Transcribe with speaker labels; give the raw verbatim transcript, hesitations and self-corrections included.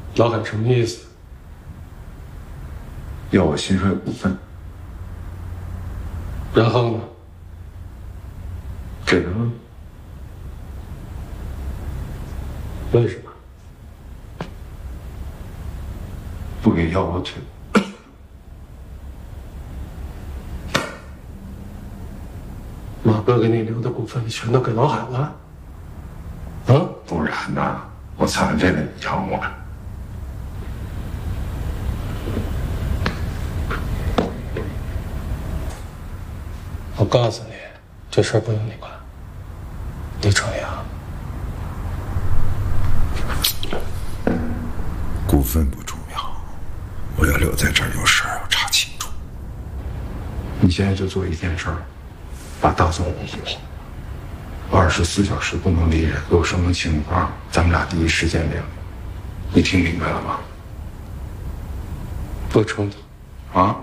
Speaker 1: 老海什么意思？
Speaker 2: 要我新帅股份，
Speaker 1: 然后呢？
Speaker 2: 给了。
Speaker 1: 为什么？
Speaker 2: 不给要我退。
Speaker 1: 马哥给你留的股份，你全都给老海了？啊？
Speaker 2: 不然呢？我才为了你养我。
Speaker 1: 我告诉你，这事儿不用你管，你承养。
Speaker 3: 股份不重要，我要留在这儿，有事儿要查清楚。
Speaker 2: 你现在就做一件事儿，把大总给我，二十四小时不能离人，有什么情况咱们俩第一时间联络。你听明白了吗？
Speaker 1: 不冲突。
Speaker 2: 啊？